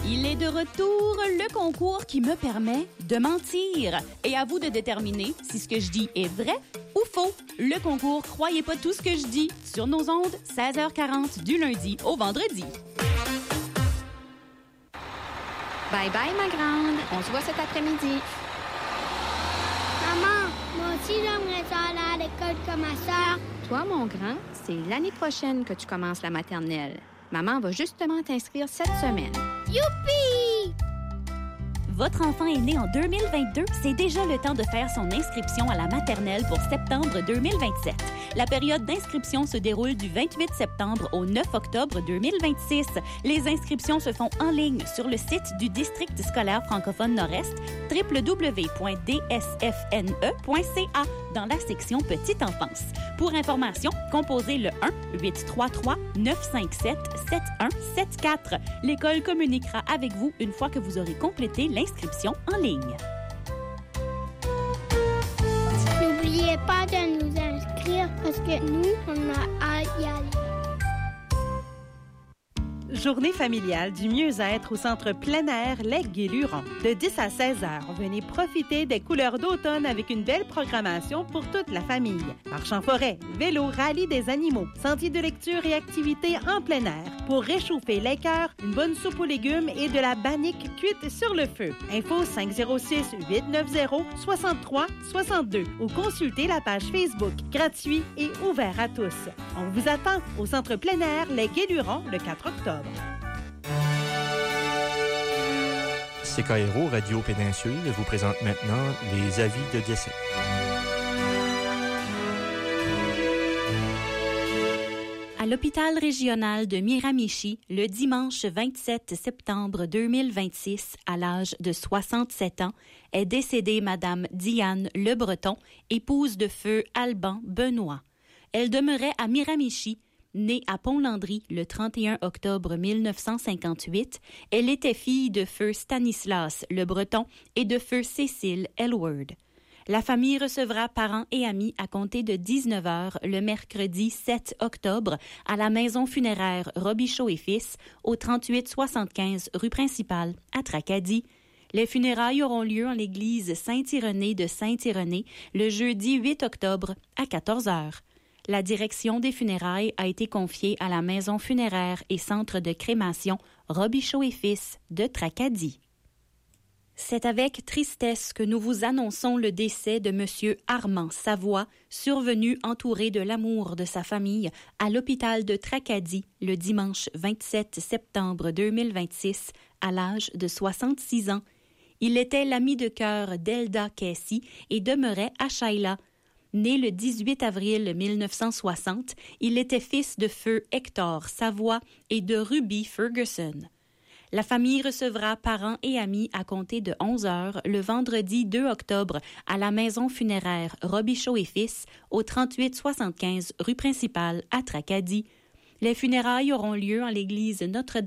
Il est de retour, le concours qui me permet de mentir. Et à vous de déterminer si ce que je dis est vrai ou faux. Le concours Croyez pas tout ce que je dis sur nos ondes, 16h40 du lundi au vendredi. Bye bye, ma grande. On se voit cet après-midi. Maman, moi aussi j'aimerais ça aller à l'école comme ma sœur. Toi, mon grand, c'est l'année prochaine que tu commences la maternelle. Maman va justement t'inscrire cette semaine. Youpi! Votre enfant est né en 2022, c'est déjà le temps de faire son inscription à la maternelle pour septembre 2027. La période d'inscription se déroule du 28 septembre au 9 octobre 2026. Les inscriptions se font en ligne sur le site du District scolaire francophone Nord-Est, www.dsfne.ca, dans la section Petite enfance. Pour information, composez le 1-833-957-7174. L'école communiquera avec vous une fois que vous aurez complété l'inscription en ligne. N'oubliez pas de nous inscrire parce que nous, on a hâte d'y aller. Journée familiale du mieux-être au centre plein air Lake-Guéluron. De 10 à 16 heures, venez profiter des couleurs d'automne avec une belle programmation pour toute la famille. Marche en forêt, vélo, rallye des animaux, sentiers de lecture et activités en plein air. Pour réchauffer les cœurs, une bonne soupe aux légumes et de la bannique cuite sur le feu. Info 506-890-6362 ou consultez la page Facebook, gratuit et ouvert à tous. On vous attend au centre plein air Lake-Guéluron le 4 octobre. CKRO Radio Péninsule vous présente maintenant les avis de décès. À l'hôpital régional de Miramichi, le dimanche 27 septembre 2026, à l'âge de 67 ans, est décédée Madame Diane Lebreton, épouse de feu Alban Benoît. Elle demeurait à Miramichi. Née à Pont-Landry le 31 octobre 1958, elle était fille de feu Stanislas Lebreton et de feu Cécile Elward. La famille recevra parents et amis à compter de 19h le mercredi 7 octobre à la maison funéraire Robichaud et Fils au 3875 rue principale à Tracadie. Les funérailles auront lieu en l'église Saint-Irénée de Saint-Irénée le jeudi 8 octobre à 14h. La direction des funérailles a été confiée à la maison funéraire et centre de crémation Robichaud et Fils de Tracadie. C'est avec tristesse que nous vous annonçons le décès de M. Armand Savoie, survenu entouré de l'amour de sa famille à l'hôpital de Tracadie le dimanche 27 septembre 2026 à l'âge de 66 ans. Il était l'ami de cœur d'Elda Casey et demeurait à Shaila. Né le 18 avril 1960, il était fils de feu Hector Savoie et de Ruby Ferguson. La famille recevra parents et amis à compter de 11h le vendredi 2 octobre à la maison funéraire Robichaud et Fils au 3875 rue principale à Tracadie. Les funérailles auront lieu en l'église Notre-Dame